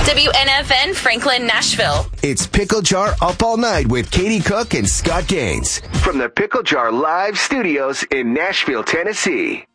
WNFN Franklin, Nashville. It's Pickle Jar Up All Night with Katie Cook and Scott Gaines from the Pickle Jar Live Studios in Nashville, Tennessee.